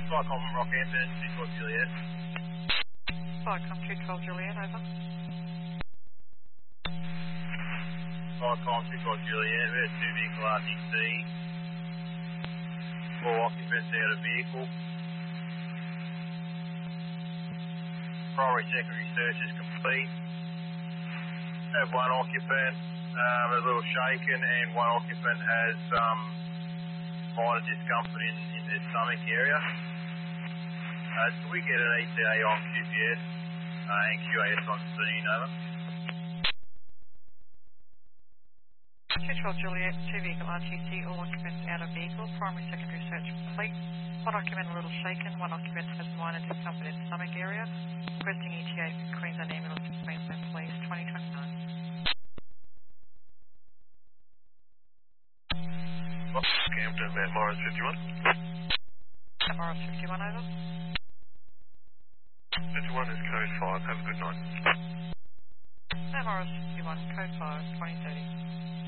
Cycom Rockhampton, 2 Juliet. Cycom 212 Juliet, over. Cycom 2 Juliet, we had 2 vehicle RTC, 4 occupants out of vehicle. Primary secondary search is complete. Have 1 occupant, a little shaken, and 1 occupant has minor discomfort in their stomach area. Can we get an ETA on QPS and QAS on scene, over? 212 Juliet, 2 vehicle RTC, all occupants out of vehicle. Primary secondary search complete. 1 occupant a little shaken, 1 occupant has minor discomfort in stomach area. Requesting ETA for Queensland Ambulance, Queensland Police, 2029. Campton, Mount Morris 51. Mount Morris 51, over. 51 is code 5, have a good night. Mount Morris 51, code 5, 2030.